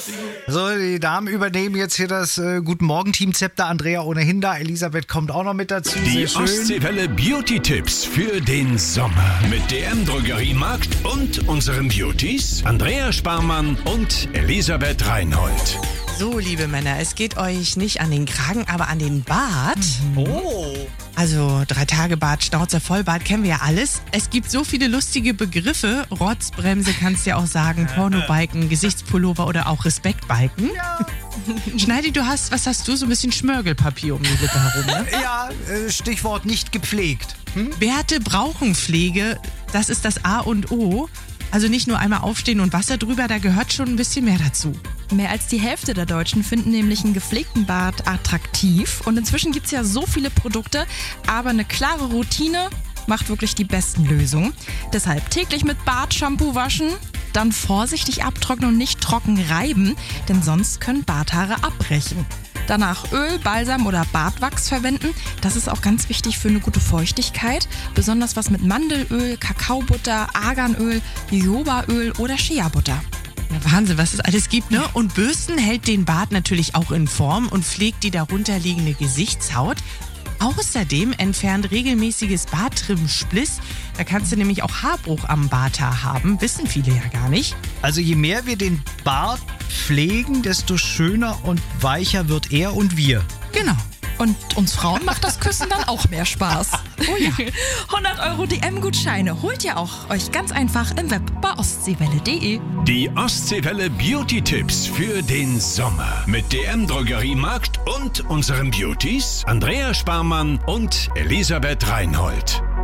So, die Damen übernehmen jetzt hier das Guten Morgen-Team Zepter. Andrea ohnehin da. Elisabeth kommt auch noch mit dazu. Die Sehr schön. Ostseewelle Beauty-Tipps für den Sommer. Mit DM Drogeriemarkt und unseren Beauties Andrea Sparmann und Elisabeth Reinhold. So, liebe Männer, es geht euch nicht an den Kragen, aber an den Bart. Oh. Also 3-Tage-Bart, Schnauze, Vollbart kennen wir ja alles. Es gibt so viele lustige Begriffe. Rotzbremse kannst du ja auch sagen, Pornobalken, Gesichtspullover oder auch Respektbalken. Ja. Schneidi, was hast du? So ein bisschen Schmörgelpapier um die Lippe herum, ne? Ja, Stichwort nicht gepflegt. Bärte brauchen Pflege, das ist das A und O. Also nicht nur einmal aufstehen und Wasser drüber, da gehört schon ein bisschen mehr dazu. Mehr als die Hälfte der Deutschen finden nämlich einen gepflegten Bart attraktiv. Und inzwischen gibt es ja so viele Produkte, aber eine klare Routine macht wirklich die besten Lösungen. Deshalb täglich mit Bartshampoo waschen, dann vorsichtig abtrocknen und nicht trocken reiben, denn sonst können Barthaare abbrechen. Danach Öl, Balsam oder Bartwachs verwenden. Das ist auch ganz wichtig für eine gute Feuchtigkeit. Besonders was mit Mandelöl, Kakaobutter, Arganöl, Jojobaöl oder Shea-Butter. Ja, Wahnsinn, was es alles gibt, ne? Und Bürsten hält den Bart natürlich auch in Form und pflegt die darunterliegende Gesichtshaut. Außerdem entfernt regelmäßiges Barttrimmen Spliss. Da kannst du nämlich auch Haarbruch am Barthaar haben. Wissen viele ja gar nicht. Also je mehr wir den Bart pflegen, desto schöner und weicher wird er und wir. Genau. Und uns Frauen macht das Küssen dann auch mehr Spaß. Oh ja. 100 € DM-Gutscheine holt ihr auch euch ganz einfach im Web bei ostseewelle.de. Die Ostseewelle Beauty-Tipps für den Sommer. Mit DM Drogeriemarkt und unseren Beauties Andrea Sparmann und Elisabeth Reinhold.